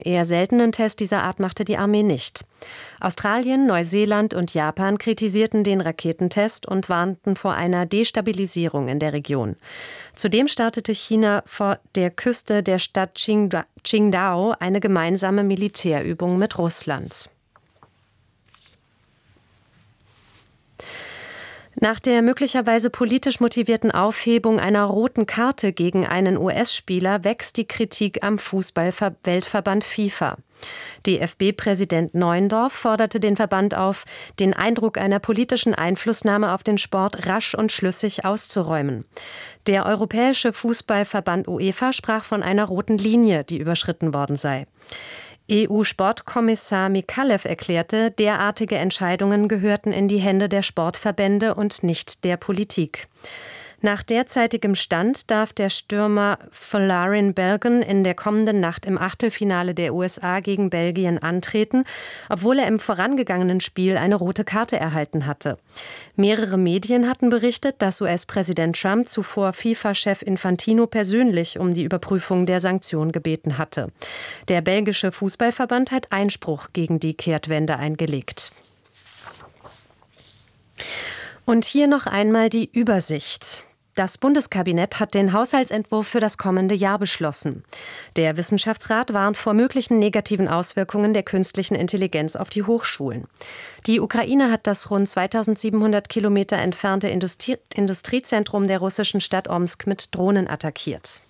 Eher seltenen Tests dieser Art machte die Armee nicht. Australien, Neuseeland und Japan kritisierten den Raketentest und warnten vor einer Destabilisierung in der Region. Zudem startete China vor der Küste der Stadt Qingdao eine gemeinsame Militärübung mit Russland. Nach der möglicherweise politisch motivierten Aufhebung einer roten Karte gegen einen US-Spieler wächst die Kritik am Fußball-Weltverband FIFA. DFB-Präsident Neuendorf forderte den Verband auf, den Eindruck einer politischen Einflussnahme auf den Sport rasch und schlüssig auszuräumen. Der Europäische Fußballverband UEFA sprach von einer roten Linie, die überschritten worden sei. EU-Sportkommissar Mikalev erklärte, derartige Entscheidungen gehörten in die Hände der Sportverbände und nicht der Politik. Nach derzeitigem Stand darf der Stürmer Folarin Balogun in der kommenden Nacht im Achtelfinale der USA gegen Belgien antreten, obwohl er im vorangegangenen Spiel eine rote Karte erhalten hatte. Mehrere Medien hatten berichtet, dass US-Präsident Trump zuvor FIFA-Chef Infantino persönlich um die Überprüfung der Sanktion gebeten hatte. Der belgische Fußballverband hat Einspruch gegen die Kehrtwende eingelegt. Und hier noch einmal die Übersicht. Das Bundeskabinett hat den Haushaltsentwurf für das kommende Jahr beschlossen. Der Wissenschaftsrat warnt vor möglichen negativen Auswirkungen der künstlichen Intelligenz auf die Hochschulen. Die Ukraine hat das rund 2700 Kilometer entfernte Industriezentrum der russischen Stadt Omsk mit Drohnen attackiert.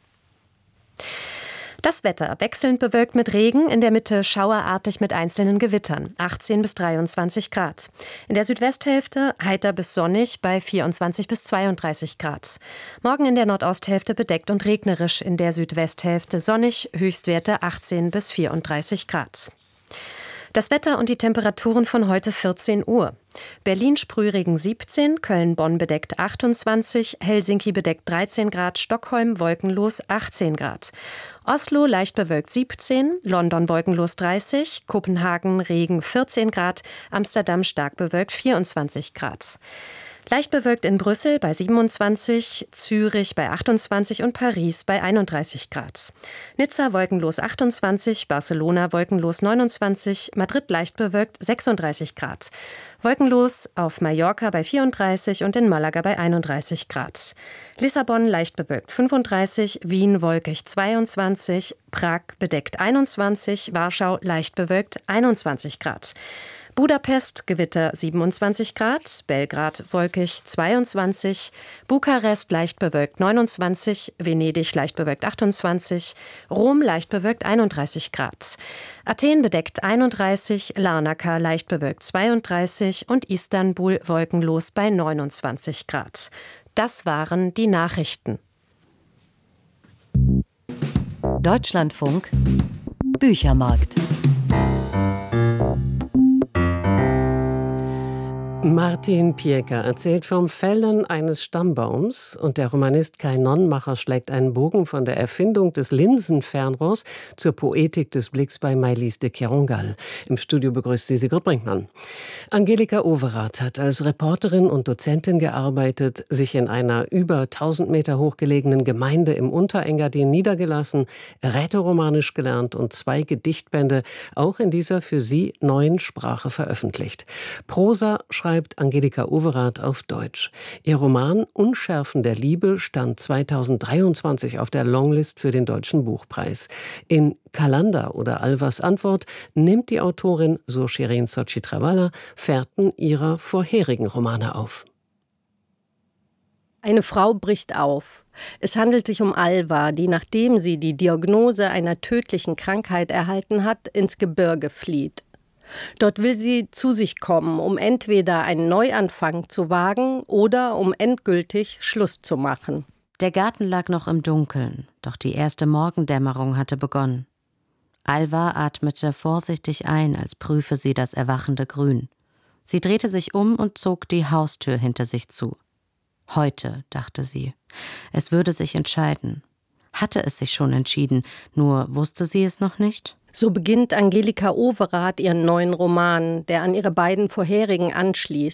Das Wetter wechselnd bewölkt mit Regen, in der Mitte schauerartig mit einzelnen Gewittern, 18 bis 23 Grad. In der Südwesthälfte heiter bis sonnig bei 24 bis 32 Grad. Morgen in der Nordosthälfte bedeckt und regnerisch, in der Südwesthälfte sonnig, Höchstwerte 18 bis 34 Grad. Das Wetter und die Temperaturen von heute 14 Uhr. Berlin Sprühregen 17, Köln-Bonn bedeckt 28, Helsinki bedeckt 13 Grad, Stockholm wolkenlos 18 Grad. Oslo leicht bewölkt 17, London wolkenlos 30, Kopenhagen Regen 14 Grad, Amsterdam stark bewölkt 24 Grad. Leicht bewölkt in Brüssel bei 27, Zürich bei 28 und Paris bei 31 Grad. Nizza wolkenlos 28, Barcelona wolkenlos 29, Madrid leicht bewölkt 36 Grad. Wolkenlos auf Mallorca bei 34 und in Malaga bei 31 Grad. Lissabon leicht bewölkt 35, Wien wolkig 22, Prag bedeckt 21, Warschau leicht bewölkt 21 Grad. Budapest Gewitter 27 Grad, Belgrad wolkig 22, Bukarest leicht bewölkt 29, Venedig leicht bewölkt 28, Rom leicht bewölkt 31 Grad, Athen bedeckt 31, Larnaca leicht bewölkt 32 und Istanbul wolkenlos bei 29 Grad. Das waren die Nachrichten. Deutschlandfunk Büchermarkt. Martin Pieker erzählt vom Fällen eines Stammbaums und der Romanist Kai Nonnmacher schlägt einen Bogen von der Erfindung des Linsenfernrohrs zur Poetik des Blicks bei Maëlys de Kerangal. Im Studio begrüßt sie Sigrid Brinkmann. Angelika Overath hat als Reporterin und Dozentin gearbeitet, sich in einer über 1000 Meter hoch gelegenen Gemeinde im Unterengadin niedergelassen, Rätoromanisch gelernt und 2 Gedichtbände auch in dieser für sie neuen Sprache veröffentlicht. Prosa schreibt Angelika Overath auf Deutsch. Ihr Roman Unschärfen der Liebe stand 2023 auf der Longlist für den Deutschen Buchpreis. In Kalanda oder Alvas Antwort nimmt die Autorin, so Shirin Sochitrawala, Fährten ihrer vorherigen Romane auf. Eine Frau bricht auf. Es handelt sich um Alva, die, nachdem sie die Diagnose einer tödlichen Krankheit erhalten hat, ins Gebirge flieht. Dort will sie zu sich kommen, um entweder einen Neuanfang zu wagen oder um endgültig Schluss zu machen. Der Garten lag noch im Dunkeln, doch die erste Morgendämmerung hatte begonnen. Alva atmete vorsichtig ein, als prüfe sie das erwachende Grün. Sie drehte sich um und zog die Haustür hinter sich zu. Heute, dachte sie, es würde sich entscheiden. Hatte es sich schon entschieden, nur wusste sie es noch nicht? So beginnt Angelika Overath ihren neuen Roman, der an ihre beiden vorherigen anschließt.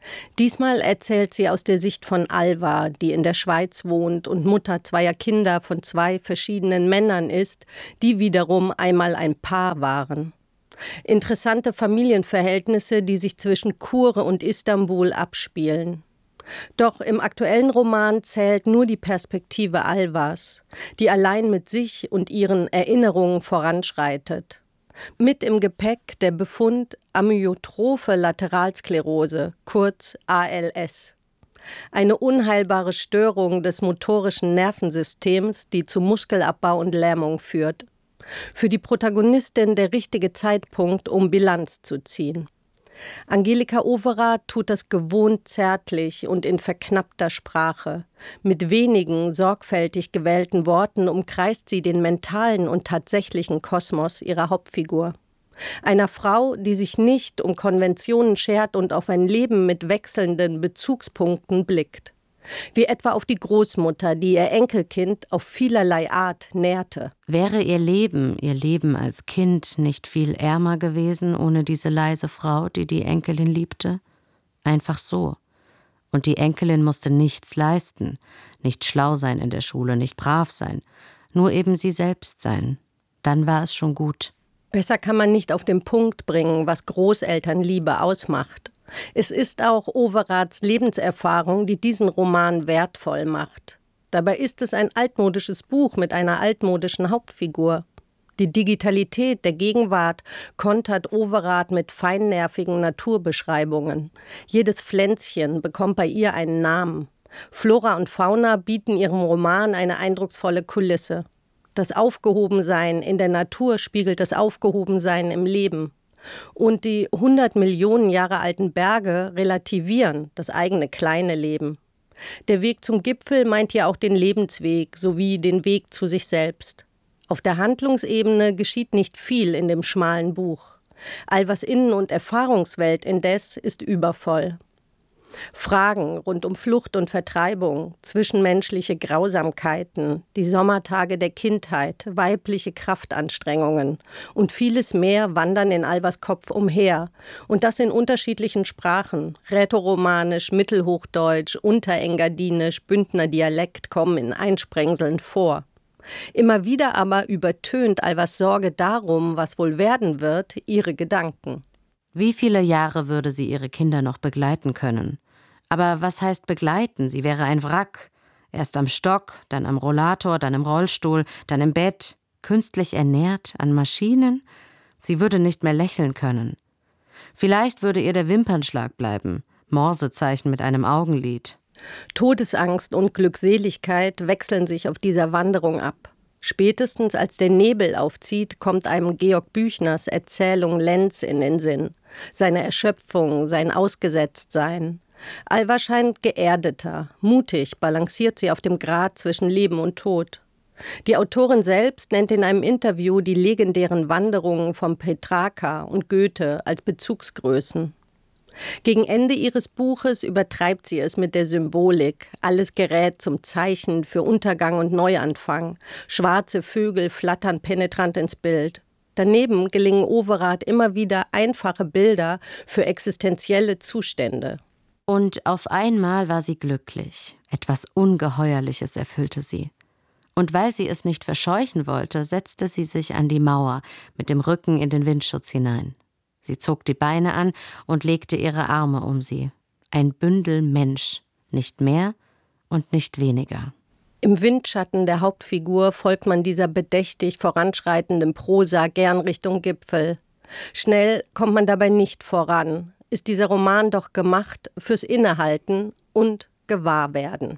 Diesmal erzählt sie aus der Sicht von Alva, die in der Schweiz wohnt und Mutter zweier Kinder von 2 verschiedenen Männern ist, die wiederum einmal ein Paar waren. Interessante Familienverhältnisse, die sich zwischen Kure und Istanbul abspielen. Doch im aktuellen Roman zählt nur die Perspektive Alvas, die allein mit sich und ihren Erinnerungen voranschreitet. Mit im Gepäck der Befund Amyotrophe Lateralsklerose, kurz ALS. Eine unheilbare Störung des motorischen Nervensystems, die zu Muskelabbau und Lähmung führt. Für die Protagonistin der richtige Zeitpunkt, um Bilanz zu ziehen. Angelika Overath tut das gewohnt zärtlich und in verknappter Sprache. Mit wenigen, sorgfältig gewählten Worten umkreist sie den mentalen und tatsächlichen Kosmos ihrer Hauptfigur. Einer Frau, die sich nicht um Konventionen schert und auf ein Leben mit wechselnden Bezugspunkten blickt. Wie etwa auf die Großmutter, die ihr Enkelkind auf vielerlei Art nährte. Wäre ihr Leben als Kind nicht viel ärmer gewesen ohne diese leise Frau, die die Enkelin liebte? Einfach so. Und die Enkelin musste nichts leisten, nicht schlau sein in der Schule, nicht brav sein, nur eben sie selbst sein. Dann war es schon gut. Besser kann man nicht auf den Punkt bringen, was Großelternliebe ausmacht. Es ist auch Overaths Lebenserfahrung, die diesen Roman wertvoll macht. Dabei ist es ein altmodisches Buch mit einer altmodischen Hauptfigur. Die Digitalität der Gegenwart kontert Overath mit feinnervigen Naturbeschreibungen. Jedes Pflänzchen bekommt bei ihr einen Namen. Flora und Fauna bieten ihrem Roman eine eindrucksvolle Kulisse. Das Aufgehobensein in der Natur spiegelt das Aufgehobensein im Leben. Und die 100 Millionen Jahre alten Berge relativieren das eigene kleine Leben. Der Weg zum Gipfel meint hier auch den Lebensweg sowie den Weg zu sich selbst. Auf der Handlungsebene geschieht nicht viel in dem schmalen Buch. Alvas Innen- und Erfahrungswelt indes ist übervoll. Fragen rund um Flucht und Vertreibung, zwischenmenschliche Grausamkeiten, die Sommertage der Kindheit, weibliche Kraftanstrengungen und vieles mehr wandern in Alvas Kopf umher. Und das in unterschiedlichen Sprachen. Rätoromanisch, Mittelhochdeutsch, Unterengadinisch, Bündner Dialekt kommen in Einsprengseln vor. Immer wieder aber übertönt Alvas Sorge darum, was wohl werden wird, ihre Gedanken. Wie viele Jahre würde sie ihre Kinder noch begleiten können? Aber was heißt begleiten? Sie wäre ein Wrack. Erst am Stock, dann am Rollator, dann im Rollstuhl, dann im Bett. Künstlich ernährt, an Maschinen? Sie würde nicht mehr lächeln können. Vielleicht würde ihr der Wimpernschlag bleiben. Morsezeichen mit einem Augenlid. Todesangst und Glückseligkeit wechseln sich auf dieser Wanderung ab. Spätestens als der Nebel aufzieht, kommt einem Georg Büchners Erzählung Lenz in den Sinn. Seine Erschöpfung, sein Ausgesetztsein. Alva scheint geerdeter, mutig balanciert sie auf dem Grat zwischen Leben und Tod. Die Autorin selbst nennt in einem Interview die legendären Wanderungen von Petrarca und Goethe als Bezugsgrößen. Gegen Ende ihres Buches übertreibt sie es mit der Symbolik. Alles gerät zum Zeichen für Untergang und Neuanfang. Schwarze Vögel flattern penetrant ins Bild. Daneben gelingen Overath immer wieder einfache Bilder für existenzielle Zustände. Und auf einmal war sie glücklich. Etwas Ungeheuerliches erfüllte sie. Und weil sie es nicht verscheuchen wollte, setzte sie sich an die Mauer mit dem Rücken in den Windschutz hinein. Sie zog die Beine an und legte ihre Arme um sie. Ein Bündel Mensch, nicht mehr und nicht weniger. Im Windschatten der Hauptfigur folgt man dieser bedächtig voranschreitenden Prosa gern Richtung Gipfel. Schnell kommt man dabei nicht voran. Ist dieser Roman doch gemacht fürs Innehalten und Gewahrwerden.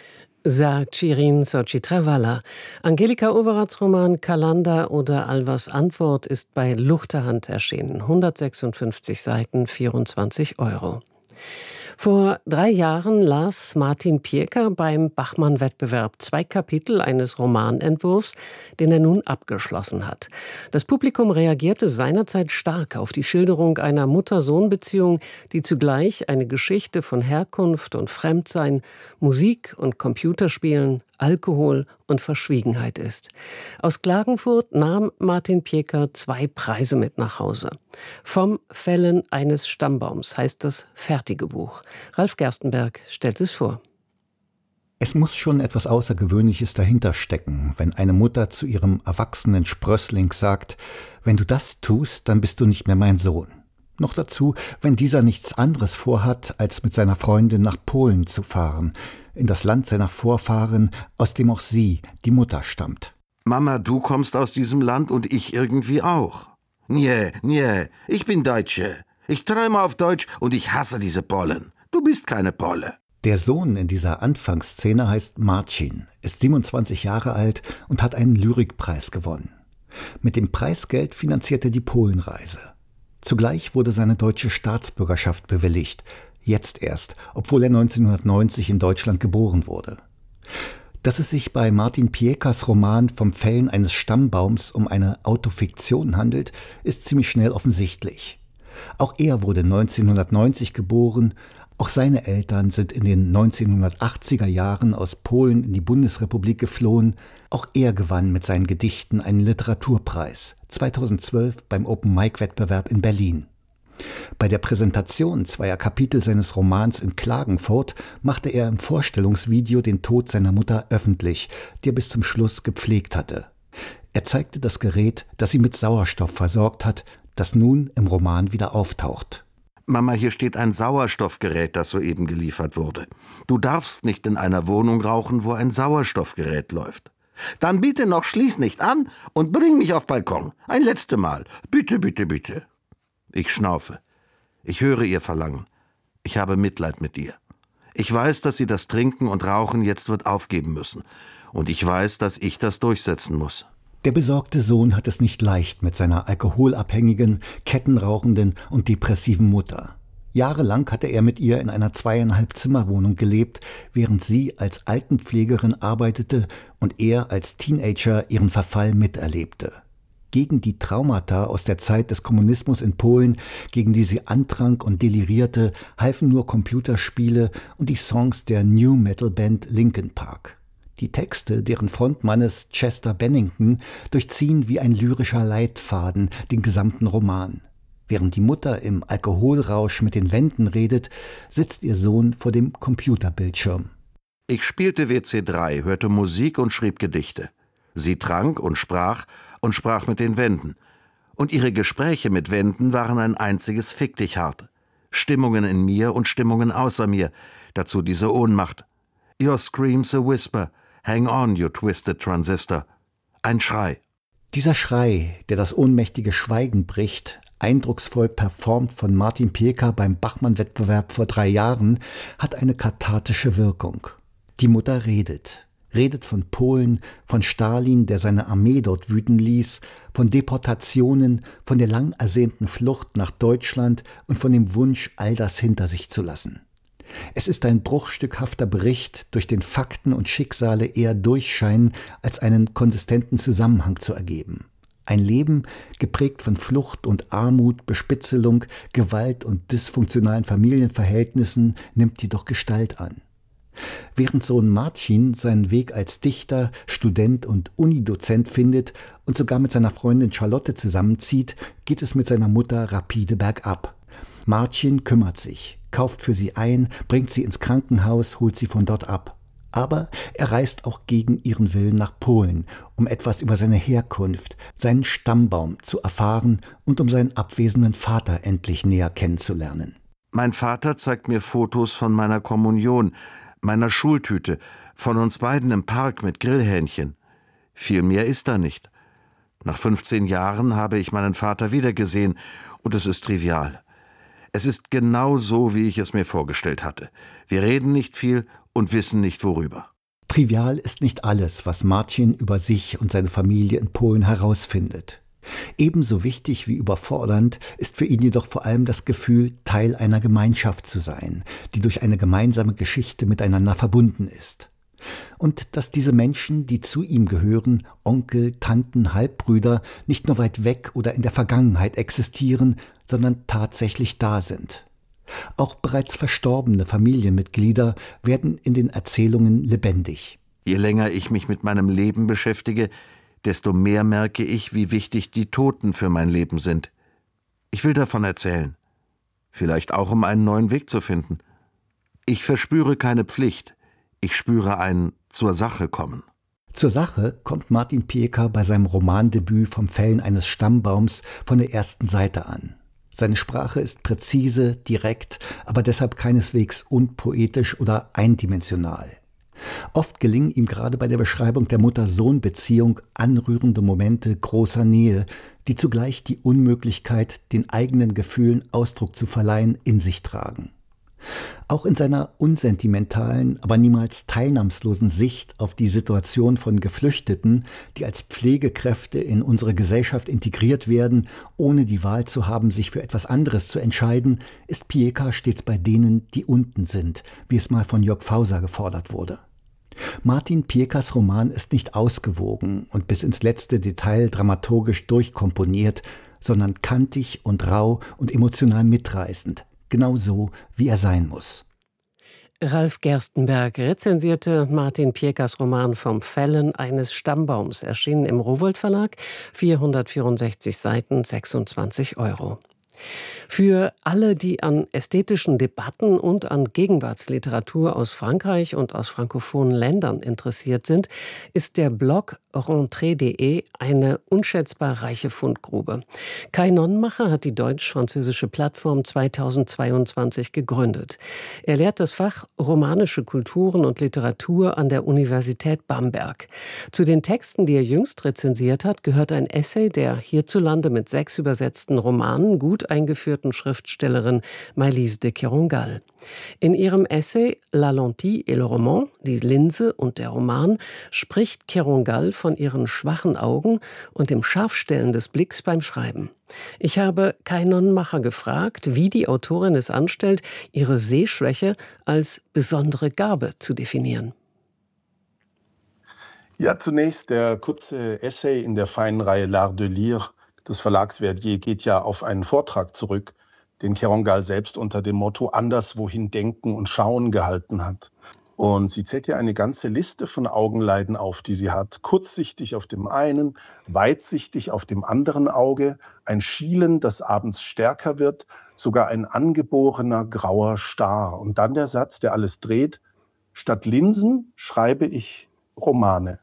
Sagt Shirin Sochi-Travala. Angelika Overaths Roman Kalanda oder Alvas Antwort ist bei Luchterhand erschienen. 156 Seiten, 24 €. Vor 3 Jahren las Martin Pieker beim Bachmann-Wettbewerb 2 Kapitel eines Romanentwurfs, den er nun abgeschlossen hat. Das Publikum reagierte seinerzeit stark auf die Schilderung einer Mutter-Sohn-Beziehung, die zugleich eine Geschichte von Herkunft und Fremdsein, Musik und Computerspielen, Alkohol und Verschwiegenheit ist. Aus Klagenfurt nahm Martin Pieker 2 Preise mit nach Hause. Vom Fällen eines Stammbaums heißt das fertige Buch. Ralf Gerstenberg stellt es vor. Es muss schon etwas Außergewöhnliches dahinter stecken, wenn eine Mutter zu ihrem erwachsenen Sprössling sagt, wenn du das tust, dann bist du nicht mehr mein Sohn. Noch dazu, wenn dieser nichts anderes vorhat, als mit seiner Freundin nach Polen zu fahren, in das Land seiner Vorfahren, aus dem auch sie, die Mutter, stammt. Mama, du kommst aus diesem Land und ich irgendwie auch. Nee, ich bin Deutsche. Ich träume auf Deutsch und ich hasse diese Pollen. Du bist keine Polle. Der Sohn in dieser Anfangsszene heißt Marcin, ist 27 Jahre alt und hat einen Lyrikpreis gewonnen. Mit dem Preisgeld finanziert er die Polenreise. Zugleich wurde seine deutsche Staatsbürgerschaft bewilligt, jetzt erst, obwohl er 1990 in Deutschland geboren wurde. Dass es sich bei Martin Piekers Roman Vom Fällen eines Stammbaums um eine Autofiktion handelt, ist ziemlich schnell offensichtlich. Auch er wurde 1990 geboren. Auch seine Eltern sind in den 1980er Jahren aus Polen in die Bundesrepublik geflohen. Auch er gewann mit seinen Gedichten einen Literaturpreis, 2012 beim Open-Mic-Wettbewerb in Berlin. Bei der Präsentation 2 Kapitel seines Romans in Klagenfurt machte er im Vorstellungsvideo den Tod seiner Mutter öffentlich, die er bis zum Schluss gepflegt hatte. Er zeigte das Gerät, das sie mit Sauerstoff versorgt hat, das nun im Roman wieder auftaucht. Mama, hier steht ein Sauerstoffgerät, das soeben geliefert wurde. Du darfst nicht in einer Wohnung rauchen, wo ein Sauerstoffgerät läuft. Dann bitte noch schließ nicht an und bring mich auf Balkon. Ein letztes Mal. Bitte, bitte, bitte. Ich schnaufe. Ich höre ihr Verlangen. Ich habe Mitleid mit ihr. Ich weiß, dass sie das Trinken und Rauchen jetzt wird aufgeben müssen. Und ich weiß, dass ich das durchsetzen muss. Der besorgte Sohn hat es nicht leicht mit seiner alkoholabhängigen, kettenrauchenden und depressiven Mutter. Jahrelang hatte er mit ihr in einer 2,5-Zimmer-Wohnung gelebt, während sie als Altenpflegerin arbeitete und er als Teenager ihren Verfall miterlebte. Gegen die Traumata aus der Zeit des Kommunismus in Polen, gegen die sie antrank und delirierte, halfen nur Computerspiele und die Songs der New-Metal-Band Linkin Park. Die Texte deren Frontmannes Chester Bennington durchziehen wie ein lyrischer Leitfaden den gesamten Roman. Während die Mutter im Alkoholrausch mit den Wänden redet, sitzt ihr Sohn vor dem Computerbildschirm. Ich spielte WC3, hörte Musik und schrieb Gedichte. Sie trank und sprach mit den Wänden. Und ihre Gespräche mit Wänden waren ein einziges Fick dich hart. Stimmungen in mir und Stimmungen außer mir, dazu diese Ohnmacht. Your scream's a whisper. Hang on, you twisted transistor. Ein Schrei. Dieser Schrei, der das ohnmächtige Schweigen bricht, eindrucksvoll performt von Martin Pieker beim Bachmann-Wettbewerb vor 3 Jahren, hat eine kathartische Wirkung. Die Mutter redet von Polen, von Stalin, der seine Armee dort wüten ließ, von Deportationen, von der lang ersehnten Flucht nach Deutschland und von dem Wunsch, all das hinter sich zu lassen. Es ist ein bruchstückhafter Bericht, durch den Fakten und Schicksale eher durchscheinen, als einen konsistenten Zusammenhang zu ergeben. Ein Leben, geprägt von Flucht und Armut, Bespitzelung, Gewalt und dysfunktionalen Familienverhältnissen, nimmt jedoch Gestalt an. Während Sohn Marcin seinen Weg als Dichter, Student und Unidozent findet und sogar mit seiner Freundin Charlotte zusammenzieht, geht es mit seiner Mutter rapide bergab. Marcin kümmert sich, kauft für sie ein, bringt sie ins Krankenhaus, holt sie von dort ab. Aber er reist auch gegen ihren Willen nach Polen, um etwas über seine Herkunft, seinen Stammbaum zu erfahren und um seinen abwesenden Vater endlich näher kennenzulernen. Mein Vater zeigt mir Fotos von meiner Kommunion, meiner Schultüte, von uns beiden im Park mit Grillhähnchen. Viel mehr ist da nicht. Nach 15 Jahren habe ich meinen Vater wiedergesehen und es ist trivial. Es ist genau so, wie ich es mir vorgestellt hatte. Wir reden nicht viel und wissen nicht worüber. Trivial ist nicht alles, was Marcin über sich und seine Familie in Polen herausfindet. Ebenso wichtig wie überfordernd ist für ihn jedoch vor allem das Gefühl, Teil einer Gemeinschaft zu sein, die durch eine gemeinsame Geschichte miteinander verbunden ist. Und dass diese Menschen, die zu ihm gehören, Onkel, Tanten, Halbbrüder, nicht nur weit weg oder in der Vergangenheit existieren, sondern tatsächlich da sind. Auch bereits verstorbene Familienmitglieder werden in den Erzählungen lebendig. Je länger ich mich mit meinem Leben beschäftige, desto mehr merke ich, wie wichtig die Toten für mein Leben sind. Ich will davon erzählen. Vielleicht auch, um einen neuen Weg zu finden. Ich verspüre keine Pflicht. Ich spüre ein zur Sache kommen. Zur Sache kommt Martin Pieka bei seinem Romandebüt vom Fällen eines Stammbaums von der ersten Seite an. Seine Sprache ist präzise, direkt, aber deshalb keineswegs unpoetisch oder eindimensional. Oft gelingen ihm gerade bei der Beschreibung der Mutter-Sohn-Beziehung anrührende Momente großer Nähe, die zugleich die Unmöglichkeit, den eigenen Gefühlen Ausdruck zu verleihen, in sich tragen. Auch in seiner unsentimentalen, aber niemals teilnahmslosen Sicht auf die Situation von Geflüchteten, die als Pflegekräfte in unsere Gesellschaft integriert werden, ohne die Wahl zu haben, sich für etwas anderes zu entscheiden, ist Pieka stets bei denen, die unten sind, wie es mal von Jörg Fauser gefordert wurde. Martin Piekas Roman ist nicht ausgewogen und bis ins letzte Detail dramaturgisch durchkomponiert, sondern kantig und rau und emotional mitreißend. Genau so, wie er sein muss. Ralf Gerstenberg rezensierte Martin Piekas Roman Vom Fällen eines Stammbaums, erschienen im Rowohlt Verlag, 464 Seiten, 26 €. Für alle, die an ästhetischen Debatten und an Gegenwartsliteratur aus Frankreich und aus frankophonen Ländern interessiert sind, ist der Blog rentrée.de eine unschätzbar reiche Fundgrube. Kai Nonnenmacher hat die deutsch-französische Plattform 2022 gegründet. Er lehrt das Fach Romanische Kulturen und Literatur an der Universität Bamberg. Zu den Texten, die er jüngst rezensiert hat, gehört ein Essay der hierzulande mit 6 übersetzten Romanen gut eingeführten Schriftstellerin Maëlys de Kerangal. In ihrem Essay La lentille et le roman, die Linse und der Roman, spricht Kerangal von ihren schwachen Augen und dem Scharfstellen des Blicks beim Schreiben. Ich habe Kai Nonnenmacher gefragt, wie die Autorin es anstellt, ihre Sehschwäche als besondere Gabe zu definieren. Ja, zunächst der kurze Essay in der feinen Reihe L'Art de Lire des Verlags Verdier geht ja auf einen Vortrag zurück, den Kerangal selbst unter dem Motto Anderswohin denken und schauen gehalten hat. Und sie zählt ja eine ganze Liste von Augenleiden auf, die sie hat. Kurzsichtig auf dem einen, weitsichtig auf dem anderen Auge, ein Schielen, das abends stärker wird, sogar ein angeborener grauer Star. Und dann der Satz, der alles dreht: Statt Linsen schreibe ich Romane.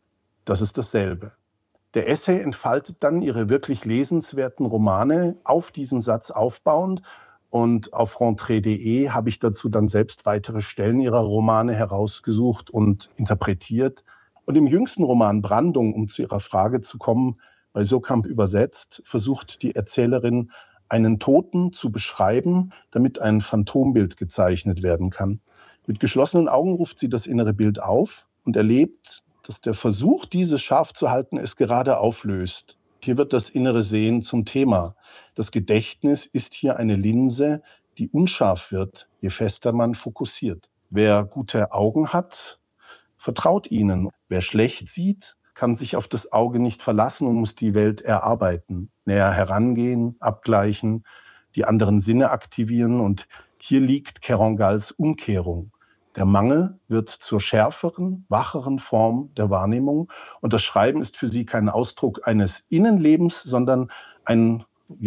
Das ist dasselbe. Der Essay entfaltet dann ihre wirklich lesenswerten Romane auf diesen Satz aufbauend. Und auf rentrée.de habe ich dazu dann selbst weitere Stellen ihrer Romane herausgesucht und interpretiert. Und im jüngsten Roman Brandung, um zu Ihrer Frage zu kommen, bei Surkamp übersetzt, versucht die Erzählerin, einen Toten zu beschreiben, damit ein Phantombild gezeichnet werden kann. Mit geschlossenen Augen ruft sie das innere Bild auf und erlebt, dass der Versuch, dieses scharf zu halten, es gerade auflöst. Hier wird das innere Sehen zum Thema. Das Gedächtnis ist hier eine Linse, die unscharf wird, je fester man fokussiert. Wer gute Augen hat, vertraut ihnen. Wer schlecht sieht, kann sich auf das Auge nicht verlassen und muss die Welt erarbeiten. Näher herangehen, abgleichen, die anderen Sinne aktivieren. Und hier liegt Kerangals Umkehrung. Der Mangel wird zur schärferen, wacheren Form der Wahrnehmung. Und das Schreiben ist für sie kein Ausdruck eines Innenlebens, sondern ein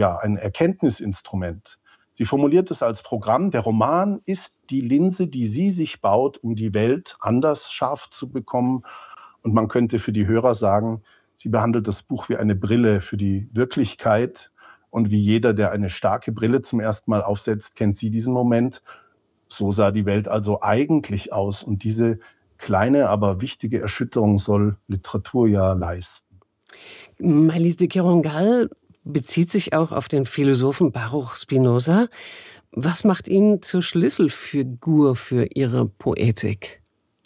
Erkenntnisinstrument. Sie formuliert es als Programm. Der Roman ist die Linse, die sie sich baut, um die Welt anders scharf zu bekommen. Und man könnte für die Hörer sagen, sie behandelt das Buch wie eine Brille für die Wirklichkeit. Und wie jeder, der eine starke Brille zum ersten Mal aufsetzt, kennt sie diesen Moment. So sah die Welt also eigentlich aus. Und diese kleine, aber wichtige Erschütterung soll Literatur ja leisten. Maëlys de Kerangal bezieht sich auch auf den Philosophen Baruch Spinoza. Was macht ihn zur Schlüsselfigur für ihre Poetik?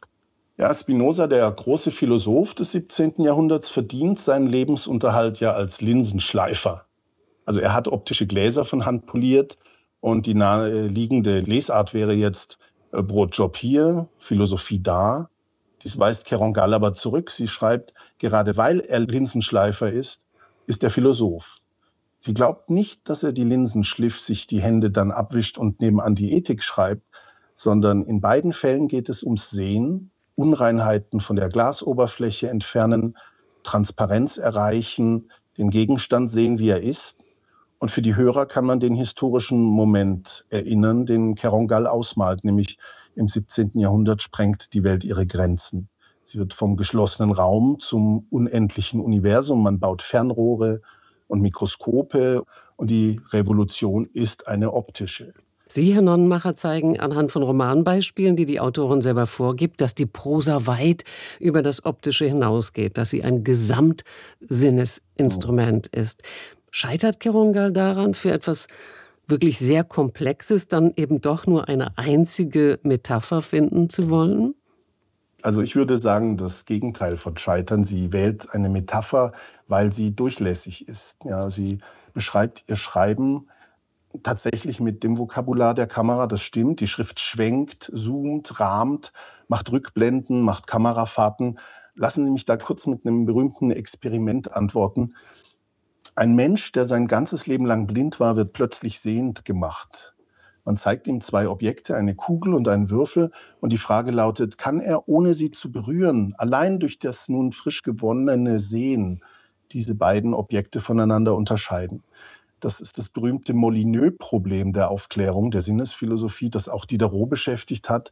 Ja, Spinoza, der große Philosoph des 17. Jahrhunderts, verdient seinen Lebensunterhalt ja als Linsenschleifer. Also er hat optische Gläser von Hand poliert. Und die naheliegende Lesart wäre jetzt Brotjob hier, Philosophie da. Dies weist Kerangal aber zurück. Sie schreibt, gerade weil er Linsenschleifer ist er Philosoph. Sie glaubt nicht, dass er die Linsen schliff, sich die Hände dann abwischt und nebenan die Ethik schreibt, sondern in beiden Fällen geht es ums Sehen, Unreinheiten von der Glasoberfläche entfernen, Transparenz erreichen, den Gegenstand sehen, wie er ist. Und für die Hörer kann man den historischen Moment erinnern, den Kerangal ausmalt, nämlich im 17. Jahrhundert sprengt die Welt ihre Grenzen. Sie wird vom geschlossenen Raum zum unendlichen Universum. Man baut Fernrohre und Mikroskope und die Revolution ist eine optische. Sie, Herr Nonnenmacher, zeigen anhand von Romanbeispielen, die die Autorin selber vorgibt, dass die Prosa weit über das Optische hinausgeht, dass sie ein Gesamtsinnesinstrument ist. Scheitert Kerangal daran, für etwas wirklich sehr Komplexes dann eben doch nur eine einzige Metapher finden zu wollen? Also ich würde sagen, das Gegenteil von Scheitern. Sie wählt eine Metapher, weil sie durchlässig ist. Ja, sie beschreibt ihr Schreiben tatsächlich mit dem Vokabular der Kamera, das stimmt. Die Schrift schwenkt, zoomt, rahmt, macht Rückblenden, macht Kamerafahrten. Lassen Sie mich da kurz mit einem berühmten Experiment antworten. Ein Mensch, der sein ganzes Leben lang blind war, wird plötzlich sehend gemacht. Man zeigt ihm 2 Objekte, eine Kugel und einen Würfel, und die Frage lautet, kann er, ohne sie zu berühren, allein durch das nun frisch gewonnene Sehen, diese beiden Objekte voneinander unterscheiden? Das ist das berühmte Molyneux-Problem der Aufklärung, der Sinnesphilosophie, das auch Diderot beschäftigt hat.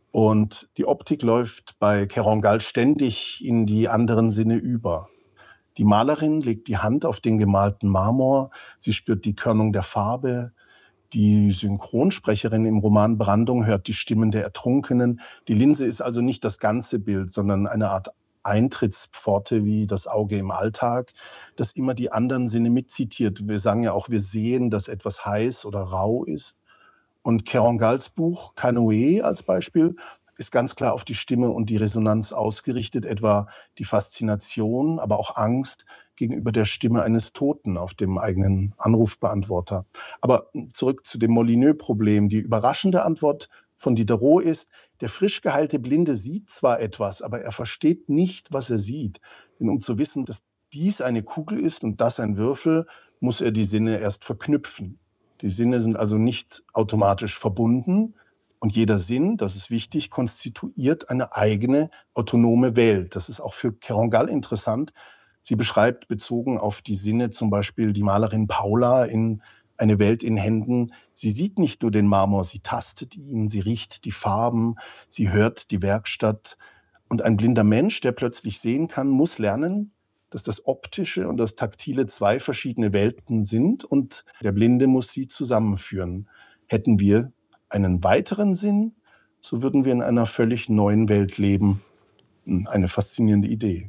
Und die Optik läuft bei Kerangal ständig in die anderen Sinne über. Die Malerin legt die Hand auf den gemalten Marmor, sie spürt die Körnung der Farbe. Die Synchronsprecherin im Roman Brandung hört die Stimmen der Ertrunkenen. Die Linse ist also nicht das ganze Bild, sondern eine Art Eintrittspforte wie das Auge im Alltag, das immer die anderen Sinne mitzitiert. Wir sagen ja auch, wir sehen, dass etwas heiß oder rau ist. Und Kerangals Buch Canoë als Beispiel ist ganz klar auf die Stimme und die Resonanz ausgerichtet, etwa die Faszination, aber auch Angst gegenüber der Stimme eines Toten auf dem eigenen Anrufbeantworter. Aber zurück zu dem Molyneux-Problem. Die überraschende Antwort von Diderot ist, der frisch geheilte Blinde sieht zwar etwas, aber er versteht nicht, was er sieht. Denn um zu wissen, dass dies eine Kugel ist und das ein Würfel, muss er die Sinne erst verknüpfen. Die Sinne sind also nicht automatisch verbunden und jeder Sinn, das ist wichtig, konstituiert eine eigene autonome Welt. Das ist auch für Kerangal interessant. Sie beschreibt, bezogen auf die Sinne, zum Beispiel die Malerin Paula in Eine Welt in Händen. Sie sieht nicht nur den Marmor, sie tastet ihn, sie riecht die Farben, sie hört die Werkstatt. Und ein blinder Mensch, der plötzlich sehen kann, muss lernen, dass das Optische und das Taktile 2 verschiedene Welten sind und der Blinde muss sie zusammenführen. Hätten wir einen weiteren Sinn, so würden wir in einer völlig neuen Welt leben. Eine faszinierende Idee.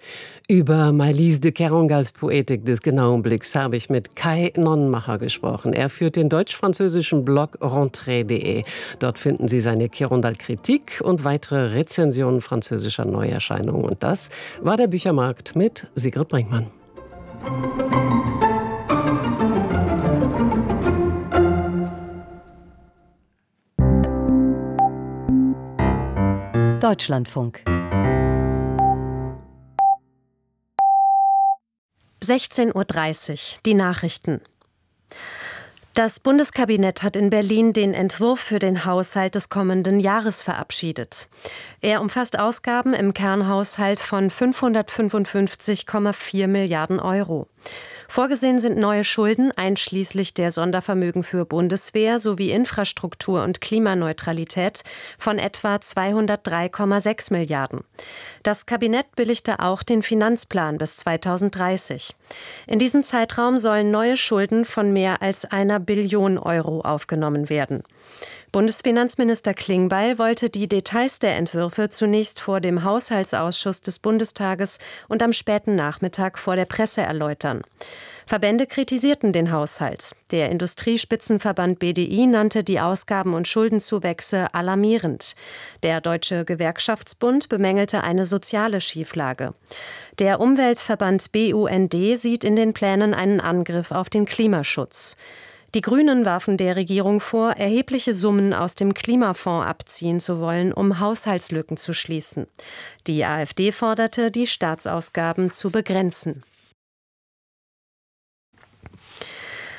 Über Maëlys de Kerangals Poetik des genauen Blicks habe ich mit Kai Nonnenmacher gesprochen. Er führt den deutsch-französischen Blog rentrée.de. Dort finden Sie seine Kerangal-Kritik und weitere Rezensionen französischer Neuerscheinungen. Und das war der Büchermarkt mit Sigrid Brinkmann. Deutschlandfunk. 16:30 Uhr, die Nachrichten. Das Bundeskabinett hat in Berlin den Entwurf für den Haushalt des kommenden Jahres verabschiedet. Er umfasst Ausgaben im Kernhaushalt von 555,4 Milliarden Euro. Vorgesehen sind neue Schulden, einschließlich der Sondervermögen für Bundeswehr sowie Infrastruktur und Klimaneutralität von etwa 203,6 Milliarden. Das Kabinett billigte auch den Finanzplan bis 2030. In diesem Zeitraum sollen neue Schulden von mehr als 1 Billion Euro aufgenommen werden. Bundesfinanzminister Klingbeil wollte die Details der Entwürfe zunächst vor dem Haushaltsausschuss des Bundestages und am späten Nachmittag vor der Presse erläutern. Verbände kritisierten den Haushalt. Der Industriespitzenverband BDI nannte die Ausgaben- und Schuldenzuwächse alarmierend. Der Deutsche Gewerkschaftsbund bemängelte eine soziale Schieflage. Der Umweltverband BUND sieht in den Plänen einen Angriff auf den Klimaschutz. Die Grünen warfen der Regierung vor, erhebliche Summen aus dem Klimafonds abziehen zu wollen, um Haushaltslücken zu schließen. Die AfD forderte, die Staatsausgaben zu begrenzen.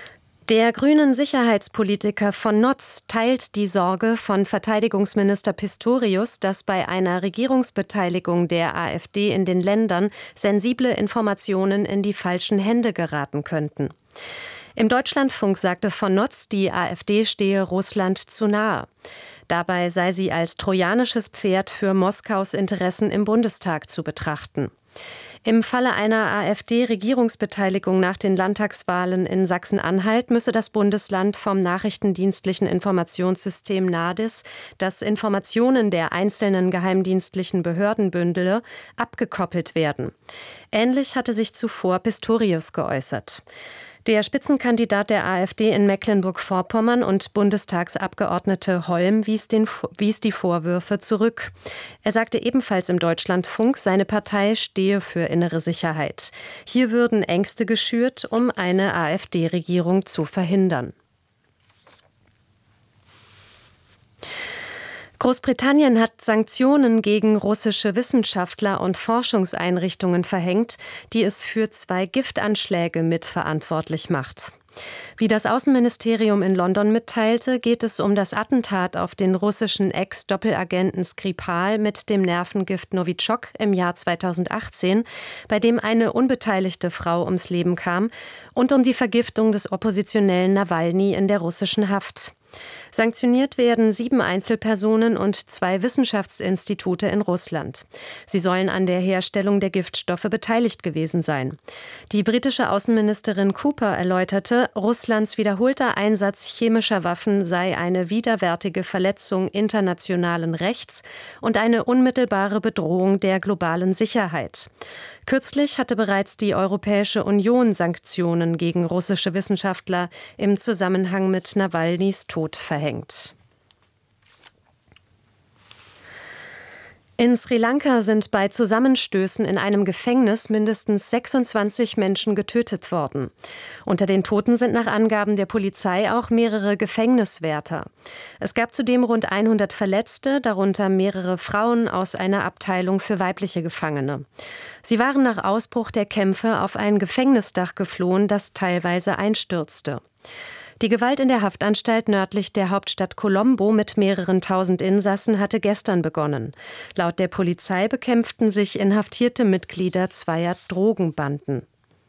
Der grünen Sicherheitspolitiker von Notz teilt die Sorge von Verteidigungsminister Pistorius, dass bei einer Regierungsbeteiligung der AfD in den Ländern sensible Informationen in die falschen Hände geraten könnten. Im Deutschlandfunk sagte von Notz, die AfD stehe Russland zu nahe. Dabei sei sie als trojanisches Pferd für Moskaus Interessen im Bundestag zu betrachten. Im Falle einer AfD-Regierungsbeteiligung nach den Landtagswahlen in Sachsen-Anhalt müsse das Bundesland vom nachrichtendienstlichen Informationssystem NADIS, das Informationen der einzelnen geheimdienstlichen Behörden bündele, abgekoppelt werden. Ähnlich hatte sich zuvor Pistorius geäußert. Der Spitzenkandidat der AfD in Mecklenburg-Vorpommern und Bundestagsabgeordnete Holm wies die Vorwürfe zurück. Er sagte ebenfalls im Deutschlandfunk, seine Partei stehe für innere Sicherheit. Hier würden Ängste geschürt, um eine AfD-Regierung zu verhindern. Großbritannien hat Sanktionen gegen russische Wissenschaftler und Forschungseinrichtungen verhängt, die es für 2 Giftanschläge mitverantwortlich macht. Wie das Außenministerium in London mitteilte, geht es um das Attentat auf den russischen Ex-Doppelagenten Skripal mit dem Nervengift Novichok im Jahr 2018, bei dem eine unbeteiligte Frau ums Leben kam, und um die Vergiftung des Oppositionellen Nawalny in der russischen Haft. Sanktioniert werden 7 Einzelpersonen und 2 Wissenschaftsinstitute in Russland. Sie sollen an der Herstellung der Giftstoffe beteiligt gewesen sein. Die britische Außenministerin Cooper erläuterte, Russlands wiederholter Einsatz chemischer Waffen sei eine widerwärtige Verletzung internationalen Rechts und eine unmittelbare Bedrohung der globalen Sicherheit. Kürzlich hatte bereits die Europäische Union Sanktionen gegen russische Wissenschaftler im Zusammenhang mit Nawalnys Tod verhängt. In Sri Lanka sind bei Zusammenstößen in einem Gefängnis mindestens 26 Menschen getötet worden. Unter den Toten sind nach Angaben der Polizei auch mehrere Gefängniswärter. Es gab zudem rund 100 Verletzte, darunter mehrere Frauen aus einer Abteilung für weibliche Gefangene. Sie waren nach Ausbruch der Kämpfe auf ein Gefängnisdach geflohen, das teilweise einstürzte. Die Gewalt in der Haftanstalt nördlich der Hauptstadt Colombo mit mehreren tausend Insassen hatte gestern begonnen. Laut der Polizei bekämpften sich inhaftierte Mitglieder 2 Drogenbanden.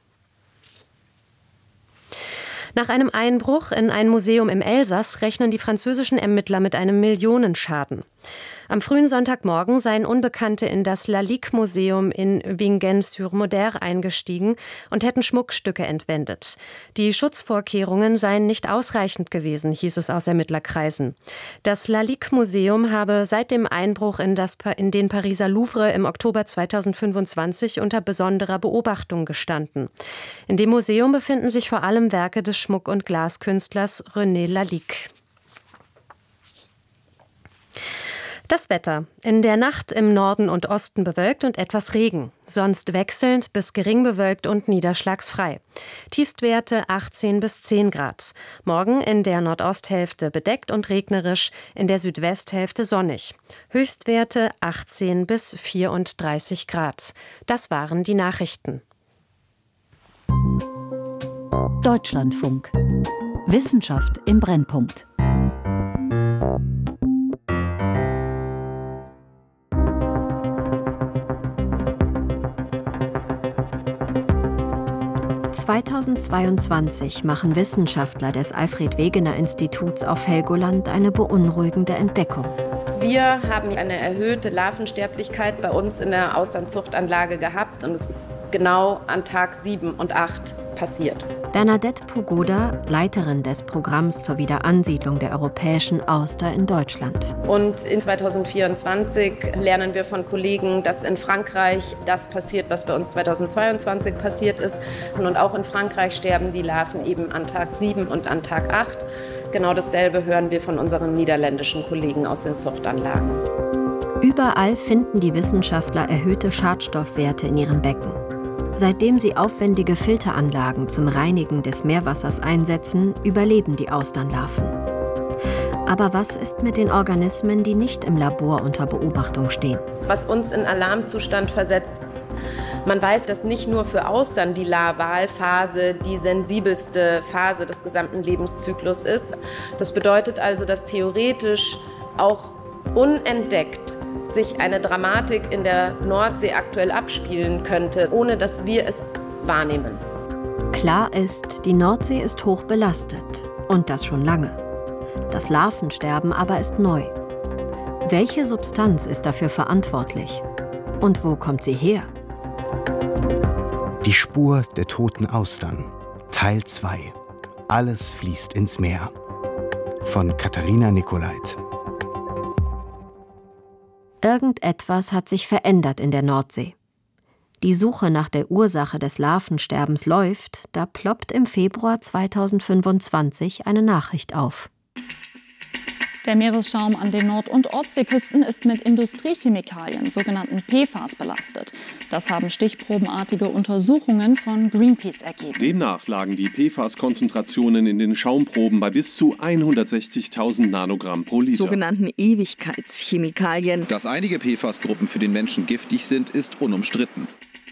Nach einem Einbruch in ein Museum im Elsass rechnen die französischen Ermittler mit einem Millionenschaden. Am frühen Sonntagmorgen seien Unbekannte in das Lalique-Museum in Vingennes-sur-Moder eingestiegen und hätten Schmuckstücke entwendet. Die Schutzvorkehrungen seien nicht ausreichend gewesen, hieß es aus Ermittlerkreisen. Das Lalique-Museum habe seit dem Einbruch in den Pariser Louvre im Oktober 2025 unter besonderer Beobachtung gestanden. In dem Museum befinden sich vor allem Werke des Schmuck- und Glaskünstlers René Lalique. Das Wetter. In der Nacht im Norden und Osten bewölkt und etwas Regen. Sonst wechselnd bis gering bewölkt und niederschlagsfrei. Tiefstwerte 18 bis 10 Grad. Morgen in der Nordosthälfte bedeckt und regnerisch, in der Südwesthälfte sonnig. Höchstwerte 18 bis 34 Grad. Das waren die Nachrichten. Deutschlandfunk. Wissenschaft im Brennpunkt. (2022) machen Wissenschaftler des Alfred-Wegener-Instituts auf Helgoland eine beunruhigende Entdeckung. Wir haben eine erhöhte Larvensterblichkeit bei uns in der Austernzuchtanlage gehabt und es ist genau an Tag 7 und 8 passiert. Bernadette Pogoda, Leiterin des Programms zur Wiederansiedlung der europäischen Auster in Deutschland. Und in 2024 lernen wir von Kollegen, dass in Frankreich das passiert, was bei uns 2022 passiert ist. Und auch in Frankreich sterben die Larven eben an Tag 7 und an Tag 8. Genau dasselbe hören wir von unseren niederländischen Kollegen aus den Zuchtanlagen. Überall finden die Wissenschaftler erhöhte Schadstoffwerte in ihren Becken. Seitdem sie aufwendige Filteranlagen zum Reinigen des Meerwassers einsetzen, überleben die Austernlarven. Aber was ist mit den Organismen, die nicht im Labor unter Beobachtung stehen? Was uns in Alarmzustand versetzt, Man weiß, dass nicht nur für Austern die Larvalphase die sensibelste Phase des gesamten Lebenszyklus ist. Das bedeutet also, dass theoretisch auch unentdeckt sich eine Dramatik in der Nordsee aktuell abspielen könnte, ohne dass wir es wahrnehmen. Klar ist, die Nordsee ist hoch belastet. Und das schon lange. Das Larvensterben aber ist neu. Welche Substanz ist dafür verantwortlich? Und wo kommt sie her? Die Spur der toten Austern. Teil 2. Alles fließt ins Meer. Von Katharina Nicolait. Irgendetwas hat sich verändert in der Nordsee. Die Suche nach der Ursache des Larvensterbens läuft, da ploppt im Februar 2025 eine Nachricht auf. Der Meeresschaum an den Nord- und Ostseeküsten ist mit Industriechemikalien, sogenannten PFAS, belastet. Das haben stichprobenartige Untersuchungen von Greenpeace ergeben. Demnach lagen die PFAS-Konzentrationen in den Schaumproben bei bis zu 160.000 Nanogramm pro Liter. Sogenannten Ewigkeitschemikalien. Dass einige PFAS-Gruppen für den Menschen giftig sind, ist unumstritten.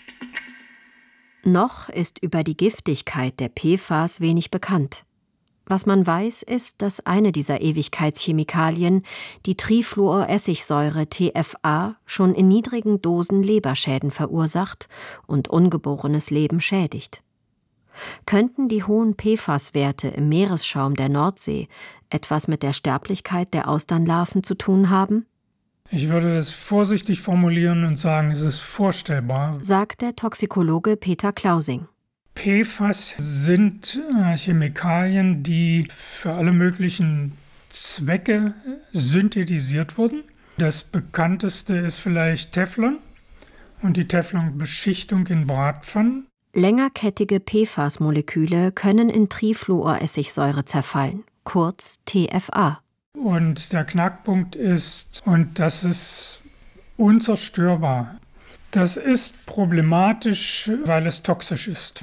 Noch ist über die Giftigkeit der PFAS wenig bekannt. Was man weiß, ist, dass eine dieser Ewigkeitschemikalien, die Trifluoressigsäure TFA, schon in niedrigen Dosen Leberschäden verursacht und ungeborenes Leben schädigt. Könnten die hohen PFAS-Werte im Meeresschaum der Nordsee etwas mit der Sterblichkeit der Austernlarven zu tun haben? Ich würde das vorsichtig formulieren und sagen, es ist vorstellbar, sagt der Toxikologe Peter Klausing. PFAS sind Chemikalien, die für alle möglichen Zwecke synthetisiert wurden. Das bekannteste ist vielleicht Teflon und die Teflonbeschichtung in Bratpfannen. Längerkettige PFAS-Moleküle können in Trifluoressigsäure zerfallen, kurz TFA. Und der Knackpunkt ist, und das ist unzerstörbar, das ist problematisch, weil es toxisch ist.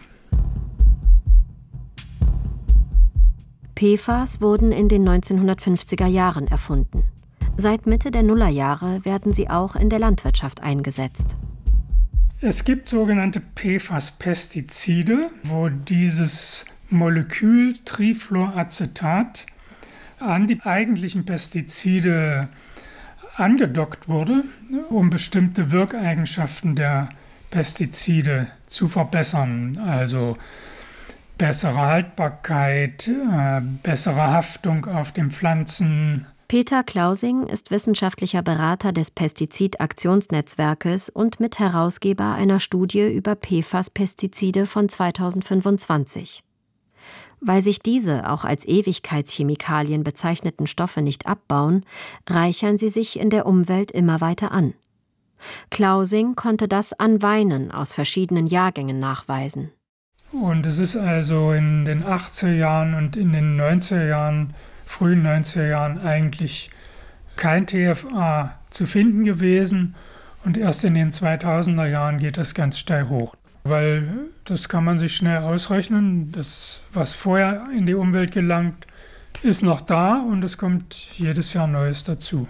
PFAS wurden in den 1950er Jahren erfunden. Seit Mitte der Nullerjahre werden sie auch in der Landwirtschaft eingesetzt. Es gibt sogenannte PFAS-Pestizide, wo dieses Molekül Trifluoracetat an die eigentlichen Pestizide angedockt wurde, um bestimmte Wirkeigenschaften der Pestizide zu verbessern, also bessere Haltbarkeit, bessere Haftung auf den Pflanzen. Peter Klausing ist wissenschaftlicher Berater des Pestizidaktionsnetzwerkes und Mitherausgeber einer Studie über PFAS-Pestizide von 2025. Weil sich diese auch als Ewigkeitschemikalien bezeichneten Stoffe nicht abbauen, reichern sie sich in der Umwelt immer weiter an. Klausing konnte das an Weinen aus verschiedenen Jahrgängen nachweisen. Und es ist also in den 80er Jahren und in den 90er Jahren, frühen 90er Jahren eigentlich kein TFA zu finden gewesen. Und erst in den 2000er Jahren geht das ganz steil hoch. Weil das kann man sich schnell ausrechnen. Das, was vorher in die Umwelt gelangt, ist noch da und es kommt jedes Jahr Neues dazu.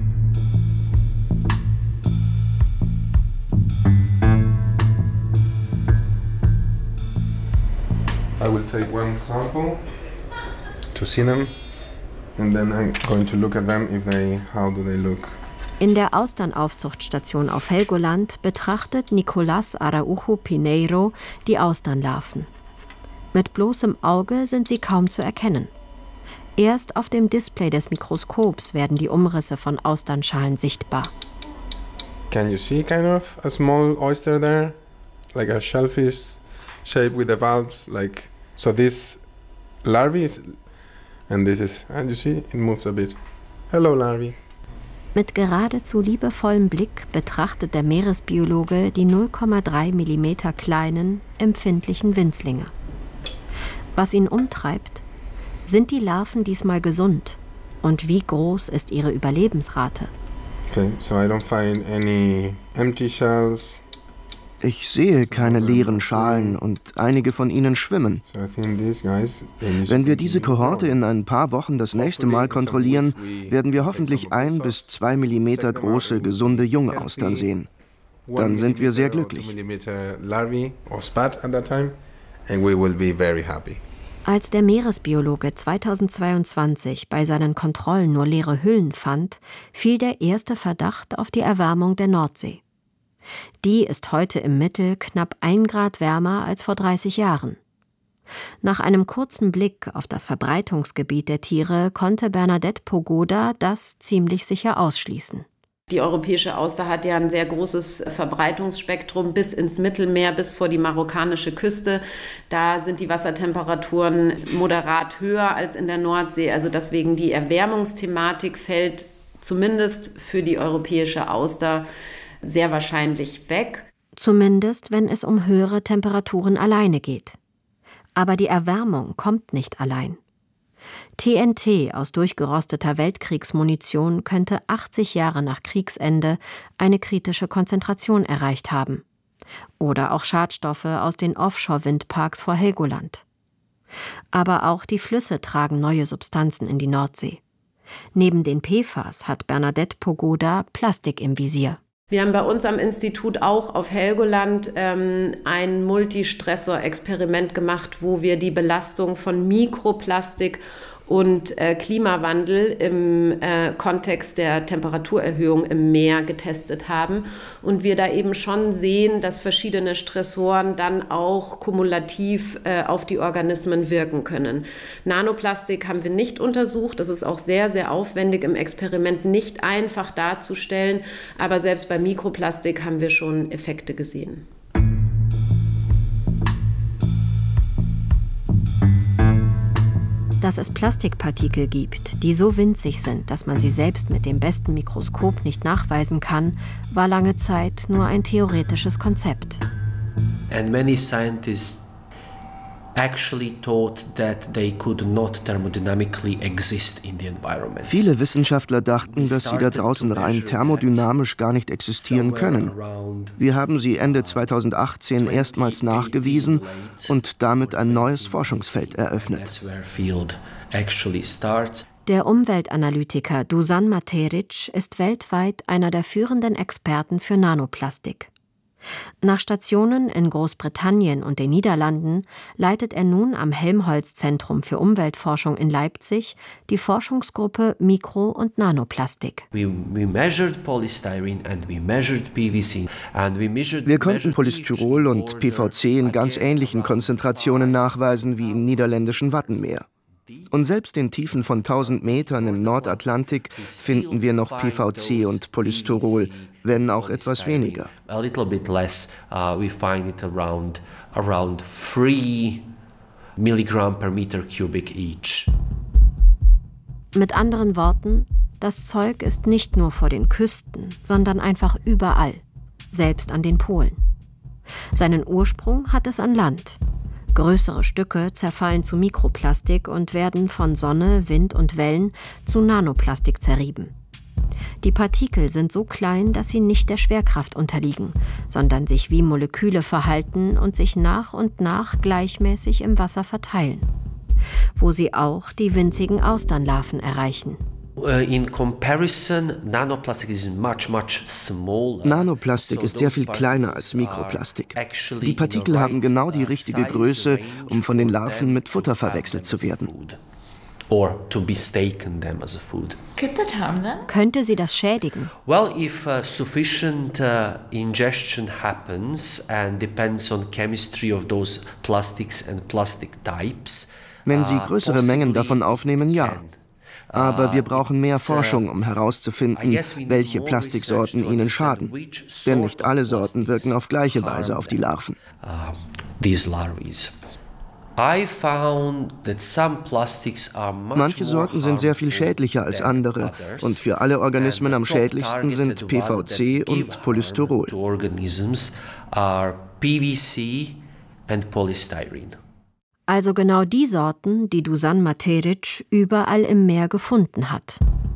I will take one sample to see them and then I'm going to look at them how do they look. In der Austernaufzuchtstation auf Helgoland betrachtet Nicolás Araujo Pineiro die Austernlarven. Mit bloßem Auge sind sie kaum zu erkennen. Erst auf dem Display des Mikroskops werden die Umrisse von Austernschalen sichtbar. Can you see kind of a small oyster there? Like a shellfish shape with the valves, like so this larvae is, and this is, and you see it moves a bit. Hello larvae. Mit geradezu liebevollem Blick betrachtet der Meeresbiologe die 0,3 mm kleinen, empfindlichen Winzlinge. Was ihn umtreibt, sind die Larven diesmal gesund? Und wie groß ist ihre Überlebensrate? Okay, so I don't find any empty shells. Ich sehe keine leeren Schalen und einige von ihnen schwimmen. Wenn wir diese Kohorte in ein paar Wochen das nächste Mal kontrollieren, werden wir hoffentlich 1 bis 2 mm große, gesunde Jungaustern sehen. dann sind wir sehr glücklich. Als der Meeresbiologe 2022 bei seinen Kontrollen nur leere Hüllen fand, fiel der erste Verdacht auf die Erwärmung der Nordsee. Die ist heute im Mittel knapp 1 Grad wärmer als vor 30 Jahren. Nach einem kurzen Blick auf das Verbreitungsgebiet der Tiere konnte Bernadette Pogoda das ziemlich sicher ausschließen. Die europäische Auster hat ja ein sehr großes Verbreitungsspektrum bis ins Mittelmeer, bis vor die marokkanische Küste. Da sind die Wassertemperaturen moderat höher als in der Nordsee. Also deswegen die Erwärmungsthematik fällt zumindest für die europäische Auster sehr wahrscheinlich weg. Zumindest, wenn es um höhere Temperaturen alleine geht. Aber die Erwärmung kommt nicht allein. TNT aus durchgerosteter Weltkriegsmunition könnte 80 Jahre nach Kriegsende eine kritische Konzentration erreicht haben. Oder auch Schadstoffe aus den Offshore-Windparks vor Helgoland. Aber auch die Flüsse tragen neue Substanzen in die Nordsee. Neben den PFAS hat Bernadette Pogoda Plastik im Visier. Wir haben bei uns am Institut auch auf Helgoland ein Multistressor-Experiment gemacht, wo wir die Belastung von Mikroplastik und Klimawandel im Kontext der Temperaturerhöhung im Meer getestet haben. Und wir da eben schon sehen, dass verschiedene Stressoren dann auch kumulativ auf die Organismen wirken können. Nanoplastik haben wir nicht untersucht. Das ist auch sehr, sehr aufwendig im Experiment, nicht einfach darzustellen. Aber selbst bei Mikroplastik haben wir schon Effekte gesehen. Dass es Plastikpartikel gibt, die so winzig sind, dass man sie selbst mit dem besten Mikroskop nicht nachweisen kann, war lange Zeit nur ein theoretisches Konzept. And many scientists actually thought that they could not thermodynamically exist in the environment. Viele Wissenschaftler dachten, dass sie da draußen rein thermodynamisch gar nicht existieren können. Wir haben sie Ende 2018 erstmals nachgewiesen und damit ein neues Forschungsfeld eröffnet. Der Umweltanalytiker Dusan Materic ist weltweit einer der führenden Experten für Nanoplastik. Nach Stationen in Großbritannien und den Niederlanden leitet er nun am Helmholtz-Zentrum für Umweltforschung in Leipzig die Forschungsgruppe Mikro- und Nanoplastik. Wir konnten Polystyrol und PVC in ganz ähnlichen Konzentrationen nachweisen wie im niederländischen Wattenmeer. Und selbst in Tiefen von 1000 Metern im Nordatlantik finden wir noch PVC und Polystyrol, wenn auch etwas weniger. We find it around 3 Milligramm per Meter cubic each. Mit anderen Worten, das Zeug ist nicht nur vor den Küsten, sondern einfach überall, selbst an den Polen. Seinen Ursprung hat es an Land. Größere Stücke zerfallen zu Mikroplastik und werden von Sonne, Wind und Wellen zu Nanoplastik zerrieben. Die Partikel sind so klein, dass sie nicht der Schwerkraft unterliegen, sondern sich wie Moleküle verhalten und sich nach und nach gleichmäßig im Wasser verteilen, wo sie auch die winzigen Austernlarven erreichen. Nanoplastik ist sehr viel kleiner als Mikroplastik. Die Partikel haben genau die richtige Größe, um von den Larven mit Futter verwechselt zu werden. Könnte sie das schädigen? Well, if sufficient ingestion happens and depends on chemistry of those plastics and plastic types. Wenn sie größere Mengen davon aufnehmen, ja. Aber wir brauchen mehr Forschung, um herauszufinden, welche Plastiksorten ihnen schaden. Denn nicht alle Sorten wirken auf gleiche Weise auf die Larven. Manche Sorten sind sehr viel schädlicher als andere. Und für alle Organismen am schädlichsten sind PVC und Polystyrol. Also genau die Sorten, die Dusan Materic überall im Meer gefunden hat.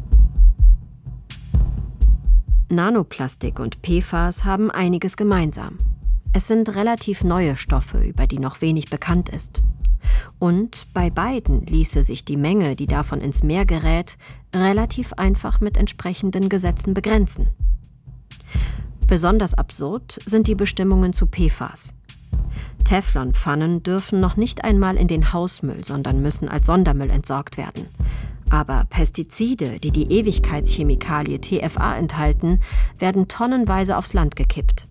Nanoplastik und PFAS haben einiges gemeinsam. Es sind relativ neue Stoffe, über die noch wenig bekannt ist. Und bei beiden ließe sich die Menge, die davon ins Meer gerät, relativ einfach mit entsprechenden Gesetzen begrenzen. Besonders absurd sind die Bestimmungen zu PFAS. Teflonpfannen dürfen noch nicht einmal in den Hausmüll, sondern müssen als Sondermüll entsorgt werden. Aber Pestizide, die die Ewigkeitschemikalie TFA enthalten, werden tonnenweise aufs Land gekippt.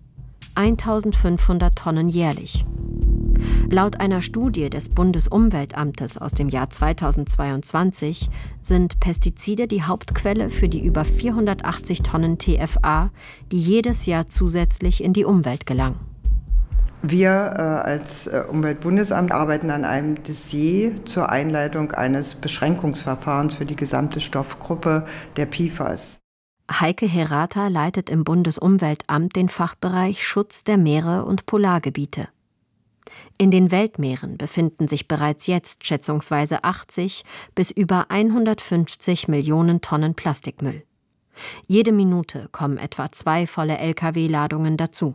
1500 Tonnen jährlich. Laut einer Studie des Bundesumweltamtes aus dem Jahr 2022 sind Pestizide die Hauptquelle für die über 480 Tonnen TFA, die jedes Jahr zusätzlich in die Umwelt gelangen. Wir als Umweltbundesamt arbeiten an einem Dossier zur Einleitung eines Beschränkungsverfahrens für die gesamte Stoffgruppe der PFAS. Heike Herata leitet im Bundesumweltamt den Fachbereich Schutz der Meere und Polargebiete. In den Weltmeeren befinden sich bereits jetzt schätzungsweise 80 bis über 150 Millionen Tonnen Plastikmüll. Jede Minute kommen etwa 2 volle Lkw-Ladungen dazu.